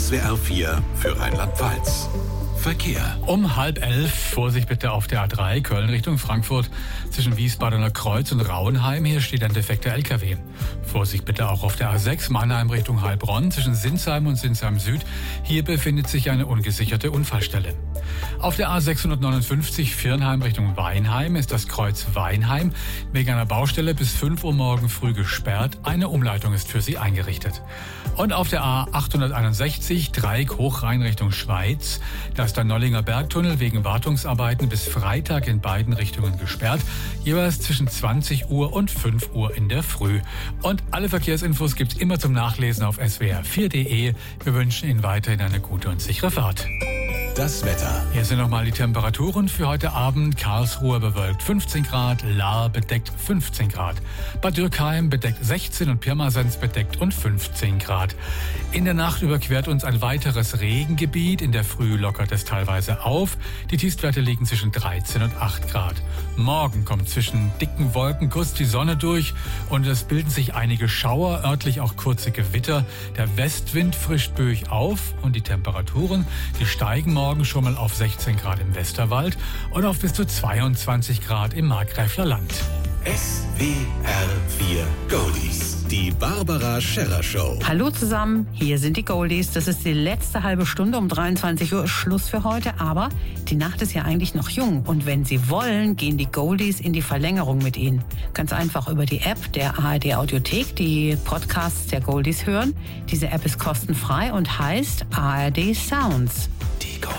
SWR 4 für Rheinland-Pfalz. Verkehr. Um 10:30, Vorsicht bitte auf der A3 Köln Richtung Frankfurt zwischen Wiesbadener Kreuz und Rauenheim. Hier steht ein defekter LKW. Vorsicht bitte auch auf der A6 Mannheim Richtung Heilbronn zwischen Sinsheim und Sinsheim Süd. Hier befindet sich eine ungesicherte Unfallstelle. Auf der A659 Virnheim Richtung Weinheim ist das Kreuz Weinheim wegen einer Baustelle bis 5 Uhr morgen früh gesperrt. Eine Umleitung ist für Sie eingerichtet. Und auf der A861 Dreieck Hochrhein Richtung Schweiz, da ist der Nollinger Bergtunnel wegen Wartungsarbeiten bis Freitag in beiden Richtungen gesperrt, jeweils zwischen 20 Uhr und 5 Uhr in der Früh. Und alle Verkehrsinfos gibt's immer zum Nachlesen auf swr4.de. Wir wünschen Ihnen weiterhin eine gute und sichere Fahrt. Das Wetter. Hier sind nochmal die Temperaturen für heute Abend. Karlsruhe bewölkt 15 Grad, Lahr bedeckt 15 Grad. Bad Dürkheim bedeckt 16 und Pirmasens bedeckt und 15 Grad. In der Nacht überquert uns ein weiteres Regengebiet. In der Früh lockert es teilweise auf. Die Tiefstwerte liegen zwischen 13 und 8 Grad. Morgen kommt zwischen dicken Wolken kurz die Sonne durch und es bilden sich einige Schauer, örtlich auch kurze Gewitter. Der Westwind frischt böig auf und die Temperaturen, die steigen morgen schon mal auf 16 Grad im Westerwald und auf bis zu 22 Grad im Markgräfler Land. SWR 4 Goldies. Die Barbara Scherrer Show. Hallo zusammen, hier sind die Goldies. Das ist die letzte halbe Stunde, um 23 Uhr Schluss für heute. Aber die Nacht ist ja eigentlich noch jung. Und wenn Sie wollen, gehen die Goldies in die Verlängerung mit Ihnen. Ganz einfach über die App der ARD Audiothek, die Podcasts der Goldies hören. Diese App ist kostenfrei und heißt ARD Sounds.